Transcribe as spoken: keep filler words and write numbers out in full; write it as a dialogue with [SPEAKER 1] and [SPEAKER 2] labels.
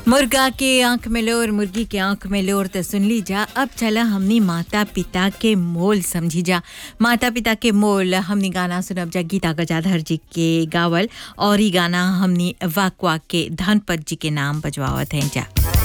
[SPEAKER 1] मुर्गा के आंख में लोर मुर्गी के आंख में लोर तो सुन ली जा। अब चला हमनी माता पिता के मोल समझी जा। माता पिता के मोल हमनी गाना सुनब जा गीता गजाधर जी के गावल और ई गाना हमनी वाक वाक के धनपत जी के नाम बजवावत हैं जा।